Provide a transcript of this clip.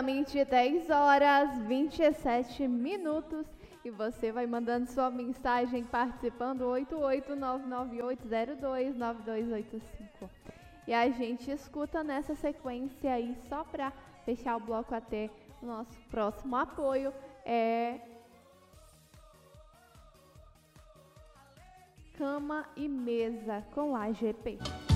Exatamente 10 horas 27 minutos e você vai mandando sua mensagem participando 88998029285. E a gente escuta nessa sequência aí, só para fechar o bloco até o nosso próximo apoio, Cama e Mesa com AGP.